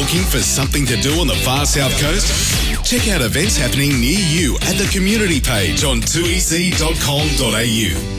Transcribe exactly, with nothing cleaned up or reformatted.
Looking for something to do on the far south coast? Check out events happening near you at the community page on two e c dot com dot a u.